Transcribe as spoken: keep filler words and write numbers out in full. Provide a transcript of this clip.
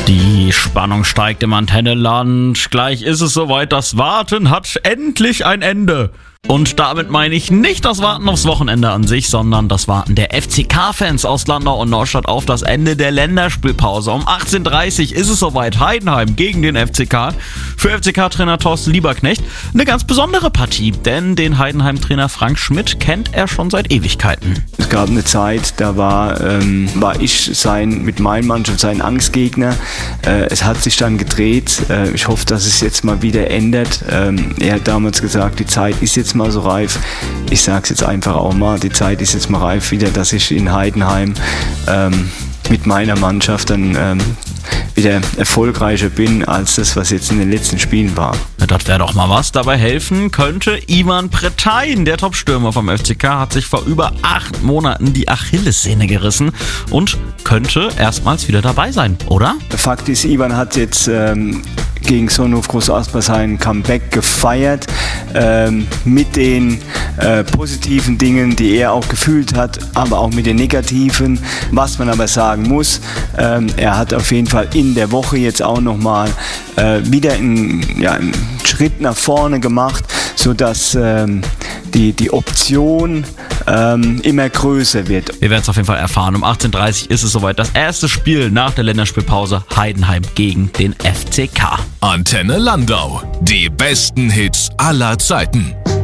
Die Spannung steigt im Antenneland. Gleich ist es soweit, das Warten hat endlich ein Ende. Und damit meine ich nicht das Warten aufs Wochenende an sich, sondern das Warten der F C K-Fans aus Landau und Neustadt auf das Ende der Länderspielpause. Um achtzehn Uhr dreißig ist es soweit. Heidenheim gegen den F C K. Für F C K-Trainer Thorsten Lieberknecht eine ganz besondere Partie, denn den Heidenheim-Trainer Frank Schmidt kennt er schon seit Ewigkeiten. Es gab eine Zeit, da war, ähm, war ich sein, mit meinem Mannschaft sein Angstgegner. Äh, es hat sich dann gedreht. Äh, ich hoffe, dass es jetzt mal wieder ändert. Ähm, er hat damals gesagt, die Zeit ist jetzt mal so reif. Ich sage es jetzt einfach auch mal, die Zeit ist jetzt mal reif wieder, dass ich in Heidenheim ähm, mit meiner Mannschaft dann ähm, wieder erfolgreicher bin, als das, was jetzt in den letzten Spielen war. Ja, das wäre doch mal was. Dabei helfen könnte Ivan Pretain. Der Topstürmer vom F C K hat sich vor über acht Monaten die Achillessehne gerissen und könnte erstmals wieder dabei sein, oder? Fakt ist, Ivan hat jetzt ähm, gegen Sonnenhof Groß Asper sein Comeback gefeiert, ähm, mit den äh, positiven Dingen, die er auch gefühlt hat, aber auch mit den negativen. Was man aber sagen muss, ähm, er hat auf jeden Fall in der Woche jetzt auch nochmal äh, wieder einen, ja, einen Schritt nach vorne gemacht, sodass ähm, die, die Option ähm, immer größer wird. Wir werden es auf jeden Fall erfahren. Um achtzehn Uhr dreißig ist es soweit. Das erste Spiel nach der Länderspielpause. Heidenheim gegen den F C K. Antenne Landau. Die besten Hits aller Zeiten.